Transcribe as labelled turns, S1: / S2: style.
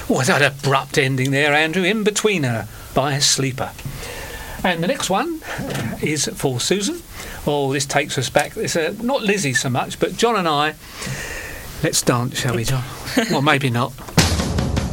S1: Oh, that abrupt ending there, Andrew. In Betweener by Sleeper. And the next one is for Susan. Oh, this takes us back. It's not Lizzie so much, but John and I. Let's dance, shall we, John? Well, maybe not.